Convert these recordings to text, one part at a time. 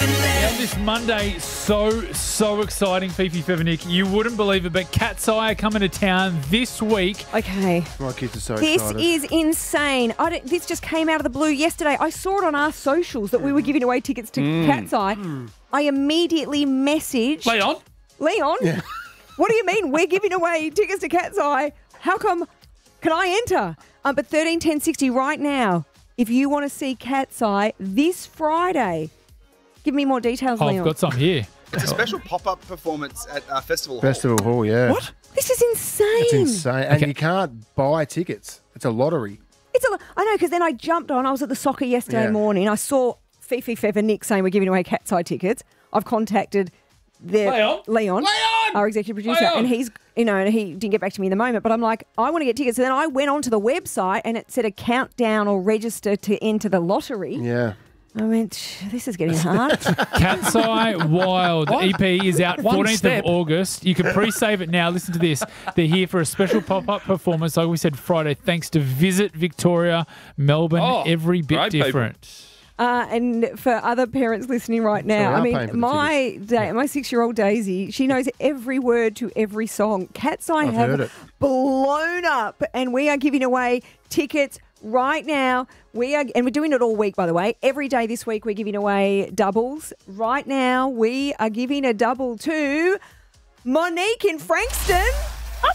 Now, this Monday, so exciting, Fifi Fevenik. You wouldn't believe it, but Cat's Eye are coming to town this week. Okay. My kids are so This excited. is insane. This just came out of the blue yesterday. I saw it on our socials that we were giving away tickets to Cat's Eye. I immediately messaged Leon. Yeah. What do you mean? We're giving away tickets to Cat's Eye. How come? Can I enter? But 131060 right now. If you want to see Cat's Eye this Friday, give me more details, Oh, Leon. I've got some here. It's a special pop-up performance at Festival Hall. Festival Hall, yeah. What? This is insane. It's insane. And Okay. you can't buy tickets. It's a lottery. I know, because then I jumped on. I was at the soccer yesterday Yeah. morning. I saw Fifi Fevenik saying we're giving away Cat's Eye tickets. I've contacted Leon, our executive producer, and he's, and he didn't get back to me in the moment. But I'm like, I want to get tickets. And then I went onto the website and it said a countdown or register to enter the lottery. Yeah. I went, this is getting hard. Cat's Eye Wild EP is out One 14th step. of August. You can pre-save it now. Listen to this. They're here for a special pop-up performance, like we said, Friday, thanks to Visit Victoria, Melbourne. Every bit great people. different. And for other parents listening right now, Sorry, I I'm paying mean, for the my 6-year-old Daisy, she knows every word to every song. Cat's Eye I've heard have it. blown up, and we are giving away tickets right now. And we're doing it all week, by the way. Every day this week, we're giving away doubles. Right now, we are giving a double to Monique in Frankston. Oh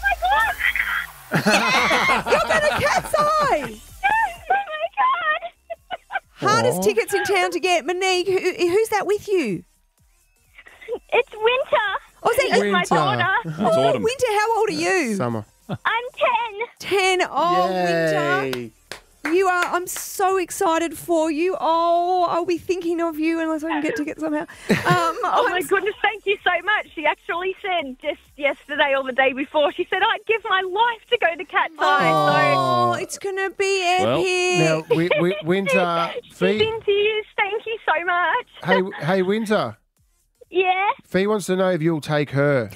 my God! You're going to Cat's Eye. Yes! Oh my God! Hardest Aw. tickets in town to get. Monique, who's that with you? It's winter. Oh, is that It's you? my Winter. daughter. Oh, autumn. Winter, how old are you? Summer. I'm 10. Oh, Yay. Winter. I'm so excited for you. Oh, I'll be thinking of you unless I can get tickets somehow. Oh my goodness, thank you so much. She actually said just yesterday or the day before, she said, I'd give my life to go to Cat's Eye. Oh, it's going to be epic. Now, Winter, So she's Fee, in tears. Thank you so much. hey, Winter, Yeah. Fee wants to know if you'll take her.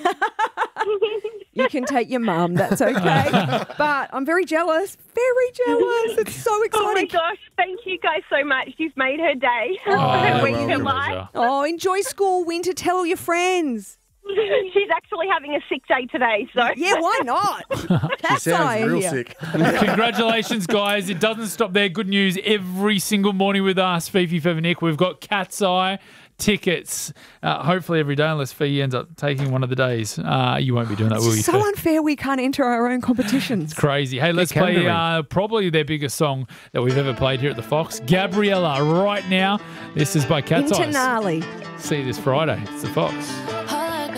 You can take your mum. That's okay. But I'm very jealous. Very jealous. It's so Oh my exciting. gosh, thank you guys so much. You've made her day. Oh, Her week, well her done. life. Oh, enjoy school, Winter. Tell all your friends. She's actually having a sick day today, so. Yeah, why not? She Cat's Eye sounds real here. sick. Congratulations, guys. It doesn't stop there. Good news every single morning with us, Fifi Fevenik. We've got Cat's Eye tickets, hopefully every day, unless Fee ends up taking one of the days. You won't be doing that, will you, It's so Fee? unfair we can't enter our own competitions. Crazy. Hey, let's can play do probably their biggest song that we've ever played here at the Fox. Gabriella, right now. This is by Cat's Eyes. Internali. See you this Friday. It's the Fox.